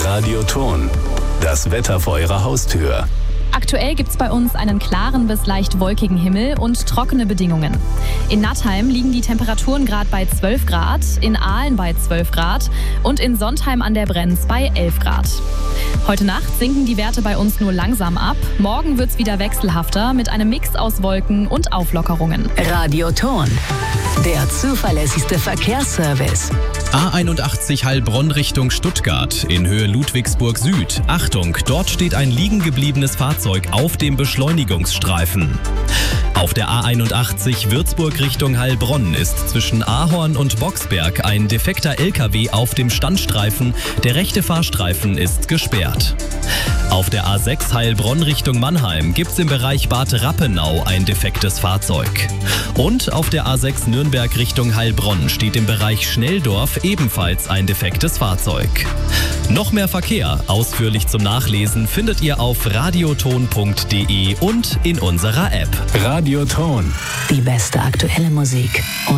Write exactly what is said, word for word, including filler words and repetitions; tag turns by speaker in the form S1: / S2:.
S1: Radioton. Das Wetter vor Ihrer Haustür.
S2: Aktuell gibt es bei uns einen klaren bis leicht wolkigen Himmel und trockene Bedingungen. In Nattheim liegen die Temperaturen gerade bei zwölf Grad, in Aalen bei zwölf Grad und in Sontheim an der Brenz bei elf Grad. Heute Nacht sinken die Werte bei uns nur langsam ab. Morgen wird es wieder wechselhafter mit einem Mix aus Wolken und Auflockerungen.
S3: Radioton, der zuverlässigste Verkehrsservice.
S4: A einundachtzig Heilbronn Richtung Stuttgart in Höhe Ludwigsburg Süd. Achtung, dort steht ein liegen gebliebenes Fahrzeug auf dem Beschleunigungsstreifen. Auf der A einundachtzig Würzburg Richtung Heilbronn ist zwischen Ahorn und Boxberg ein defekter L K W auf dem Standstreifen. Der rechte Fahrstreifen ist gesperrt. Auf der A sechs Heilbronn Richtung Mannheim gibt's im Bereich Bad Rappenau ein defektes Fahrzeug. Und auf der A sechs Nürnberg Richtung Heilbronn steht im Bereich Schnelldorf ebenfalls ein defektes Fahrzeug. Noch mehr Verkehr, ausführlich zum Nachlesen, findet ihr auf radioton punkt de und in unserer App.
S1: Radioton.
S3: Die beste aktuelle Musik. Und